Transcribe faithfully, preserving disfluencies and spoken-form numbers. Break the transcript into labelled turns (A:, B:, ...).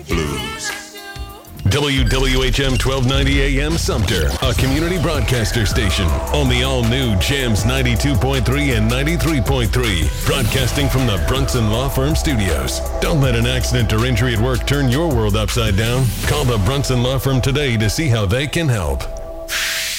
A: Blues.
B: W W H M twelve ninety A M Sumter, a community broadcaster station on the all-new Jams ninety-two point three and ninety-three point three, broadcasting from the Brunson Law Firm studios. Don't let an accident or injury at work turn your world upside down. Call the Brunson Law Firm today to see how they can help.